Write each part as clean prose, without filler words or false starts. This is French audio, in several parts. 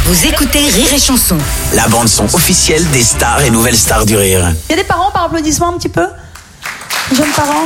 Vous écoutez Rire et Chanson. La bande-son officielle des stars et nouvelles stars du rire. Il y a des parents par applaudissement un petit peu? Jeunes parents?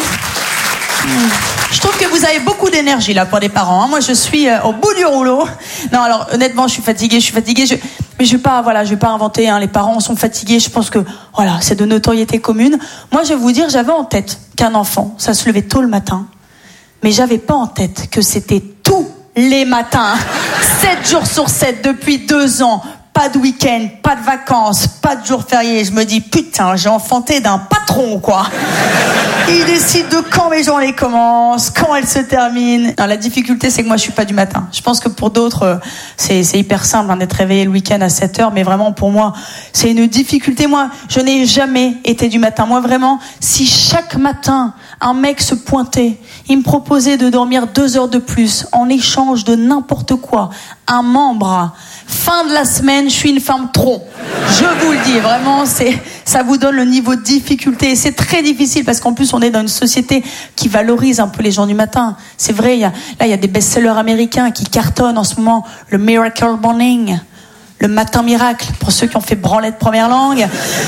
Je trouve que vous avez beaucoup d'énergie là pour des parents. Moi, je suis au bout du rouleau. Non, alors honnêtement, je suis fatiguée. Mais je vais pas inventer. Les parents sont fatigués. Je pense que c'est de notoriété commune. Moi, je vais vous dire, j'avais en tête qu'un enfant, ça se levait tôt le matin, mais j'avais pas en tête que c'était tous les matins, 7 jours sur 7 depuis 2 ans. Pas de week-end, pas de vacances, pas de jours fériés. Je me dis, putain, j'ai enfanté d'un patron, quoi. Il décide de quand mes journées commencent, quand elles se terminent. Non, la difficulté, c'est que moi, je suis pas du matin. Je pense que pour d'autres, c'est hyper simple d'être réveillé le week-end à 7h, mais vraiment, pour moi, c'est une difficulté. Moi, je n'ai jamais été du matin. Moi, vraiment, si chaque matin, un mec se pointait, il me proposait de dormir 2 heures de plus en échange de n'importe quoi, un membre, fin de la semaine, je suis une femme tronc. Je vous le dis, vraiment, ça vous donne le niveau de difficulté. Et c'est très difficile parce qu'en plus, on est dans une société qui valorise un peu les gens du matin. C'est vrai, il y a des best-sellers américains qui cartonnent en ce moment. Le Miracle Morning, le matin miracle, pour ceux qui ont fait branlette première langue.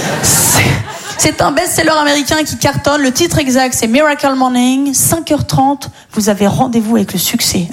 C'est un best-seller américain qui cartonne. Le titre exact, c'est Miracle Morning, 5h30. Vous avez rendez-vous avec le succès.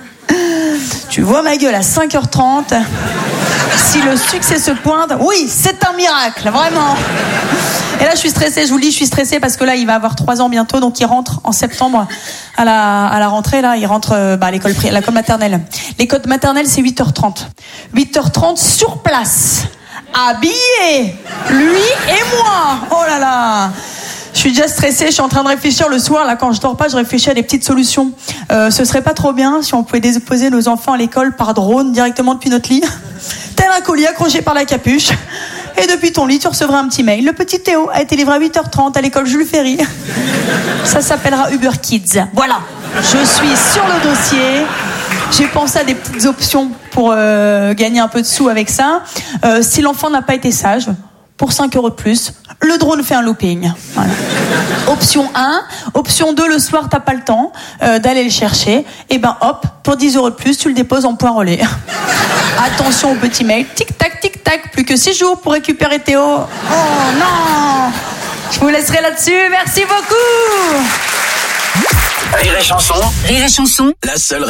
Tu vois ma gueule à 5h30. Si le succès se pointe, oui, c'est un miracle, vraiment. Et là, je suis stressée, je vous le dis, je suis stressée parce que là, il va avoir 3 ans bientôt, donc il rentre en septembre à la rentrée, là, il rentre à l'école maternelle. L'école maternelle, c'est 8h30. 8h30 sur place, habillé, lui et moi. Oh là là. Je suis déjà stressée, je suis en train de réfléchir le soir, là, quand je dors pas, je réfléchis à des petites solutions. Ce serait pas trop bien si on pouvait déposer nos enfants à l'école par drone directement depuis notre lit. Tel un colis accroché par la capuche. Et depuis ton lit, tu recevras un petit mail. Le petit Théo a été livré à 8h30 à l'école Jules Ferry. Ça s'appellera Uber Kids. Voilà, je suis sur le dossier. J'ai pensé à des petites options pour gagner un peu de sous avec ça. Si l'enfant n'a pas été sage, pour 5 € de plus, le drone fait un looping. Voilà. Option 1. Option 2, le soir, t'as pas le temps d'aller le chercher. Et ben hop, pour 10 € de plus, tu le déposes en point relais. Attention au petit mail. Tic-tac, plus que 6 jours pour récupérer Théo. Oh non! Je vous laisserai là-dessus. Merci beaucoup! Rire et Chanson. Rire et Chanson. La seule